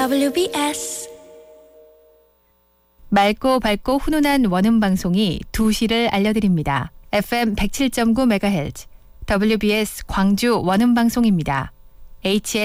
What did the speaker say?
WBS 맑고 밝고 훈훈한 원음 방송이 2시를 알려드립니다. FM 107.9MHz WBS 광주 원음 방송입니다.